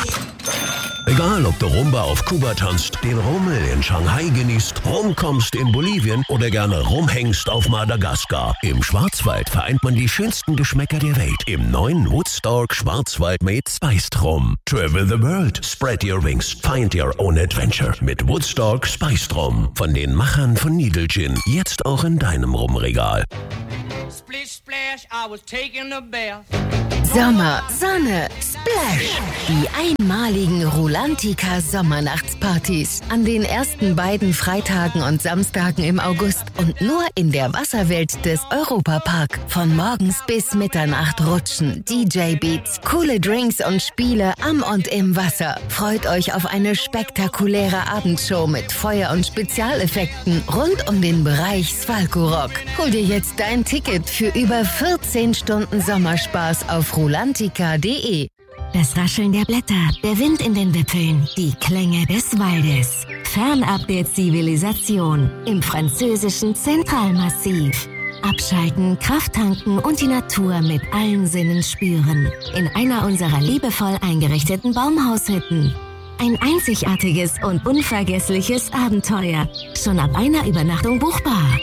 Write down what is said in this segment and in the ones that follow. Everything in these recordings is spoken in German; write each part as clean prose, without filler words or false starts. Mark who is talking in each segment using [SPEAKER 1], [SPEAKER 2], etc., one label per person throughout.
[SPEAKER 1] Egal, ob du Rumba auf Kuba tanzt, den Rummel in Shanghai genießt, rumkommst in Bolivien oder gerne rumhängst auf Madagaskar. Im Schwarzwald vereint man die schönsten Geschmäcker der Welt im neuen Woodstock Schwarzwald mit Spiced Rum. Travel the world, spread your wings, find your own adventure mit Woodstock Spiced Rum. Von den Machern von Needle Gin, jetzt auch in deinem Rumregal.
[SPEAKER 2] Splish splash, I was taking a bath.
[SPEAKER 3] Sommer, Sonne, Splash! Die einmaligen Rulantica Sommernachtspartys an den ersten beiden Freitagen und Samstagen im August und nur in der Wasserwelt des Europapark. Von morgens bis Mitternacht rutschen, DJ-Beats, coole Drinks und Spiele am und im Wasser. Freut euch auf eine spektakuläre Abendshow mit Feuer- und Spezialeffekten rund um den Bereich Svalko-Rock. Hol dir jetzt dein Ticket für über 14 Stunden Sommerspaß auf rulantica.de.
[SPEAKER 4] Das Rascheln der Blätter, der Wind in den Wipfeln, die Klänge des Waldes. Fernab der Zivilisation im französischen Zentralmassiv. Abschalten, Kraft tanken und die Natur mit allen Sinnen spüren. In einer unserer liebevoll eingerichteten Baumhaushütten. Ein einzigartiges und unvergessliches Abenteuer. Schon ab einer Übernachtung buchbar.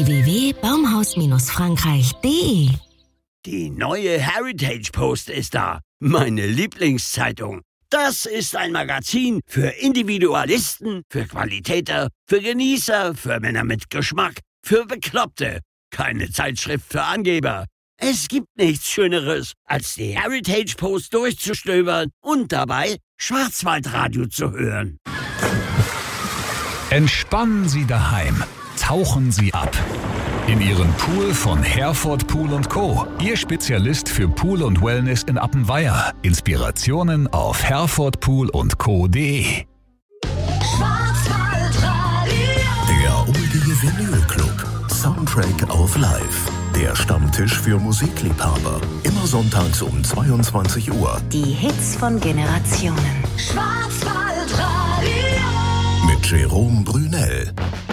[SPEAKER 4] www.baumhaus-frankreich.de.
[SPEAKER 5] Die neue Heritage Post ist da. Meine Lieblingszeitung. Das ist ein Magazin für Individualisten, für Qualitäter, für Genießer, für Männer mit Geschmack, für Bekloppte. Keine Zeitschrift für Angeber. Es gibt nichts Schöneres, als die Heritage Post durchzustöbern und dabei Schwarzwaldradio zu hören.
[SPEAKER 6] Entspannen Sie daheim. Tauchen Sie ab. In Ihren Pool von Herford Pool & Co. Ihr Spezialist für Pool und Wellness in Appenweier. Inspirationen auf herfordpoolundco.de.
[SPEAKER 1] Der Oldie Vinyl Club. Soundtrack of Life. Der Stammtisch für Musikliebhaber. Immer sonntags um 22 Uhr.
[SPEAKER 4] Die Hits von Generationen.
[SPEAKER 1] Mit Jerome Brunel.